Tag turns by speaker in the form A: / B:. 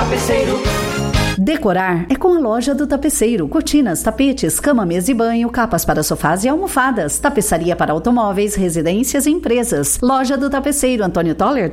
A: Tapeceiro.
B: Decorar é com a Loja do Tapeceiro. Cortinas, tapetes, cama, mesa e banho, capas para sofás e almofadas. Tapeçaria para automóveis, residências e empresas. Loja do Tapeceiro, Antônio Toller,